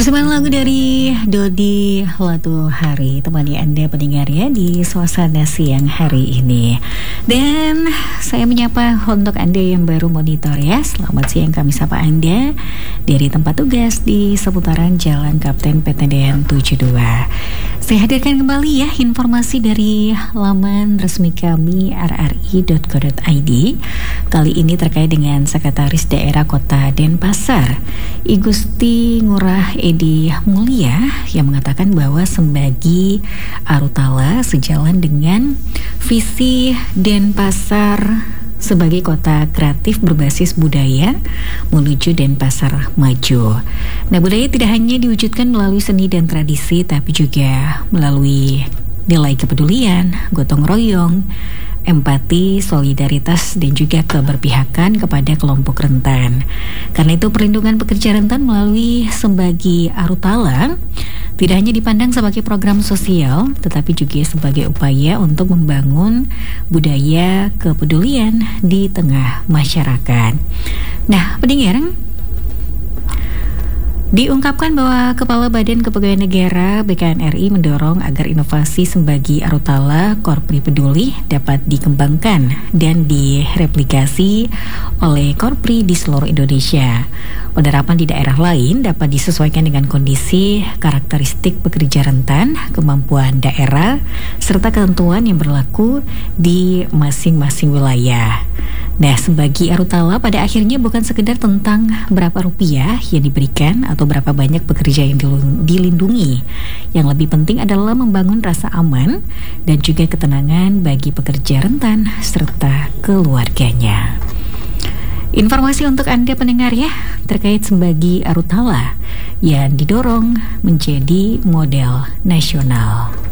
Persembahan lagu dari Dodi Latu Hari temani Anda pendengar ya di suasana siang hari ini. Dan saya menyapa untuk Anda yang baru monitor ya. Selamat siang, kami sapa Anda dari tempat tugas di seputaran Jalan Kapten Petendean 72. Saya hadirkan kembali ya informasi dari laman resmi kami rri.co.id. Kali ini terkait dengan Sekretaris Daerah Kota Denpasar, I Gusti Ngurah Edi Mulia, yang mengatakan bahwa Sembagi Arutala sejalan dengan visi Denpasar sebagai kota kreatif berbasis budaya menuju Denpasar maju. Nah, budaya tidak hanya diwujudkan melalui seni dan tradisi, tapi juga melalui nilai kepedulian, gotong royong, empati, solidaritas, dan juga keberpihakan kepada kelompok rentan. Karena itu perlindungan pekerja rentan melalui Sembagi Arutala tidak hanya dipandang sebagai program sosial, tetapi juga sebagai upaya untuk membangun budaya kepedulian di tengah masyarakat. Nah, pendengar, diungkapkan bahwa Kepala Badan Kepegawaian Negara BKN RI mendorong agar inovasi Sembagi Arutala Korpri Peduli dapat dikembangkan dan direplikasi oleh Korpri di seluruh Indonesia. Penerapan di daerah lain dapat disesuaikan dengan kondisi, karakteristik pekerja rentan, kemampuan daerah, serta ketentuan yang berlaku di masing-masing wilayah. Nah, Sembagi Arutala pada akhirnya bukan sekedar tentang berapa rupiah yang diberikan atau berapa banyak pekerja yang dilindungi. Yang lebih penting adalah membangun rasa aman dan juga ketenangan bagi pekerja rentan serta keluarganya. Informasi untuk Anda pendengar ya, terkait Sembagi Arutala yang didorong menjadi model nasional.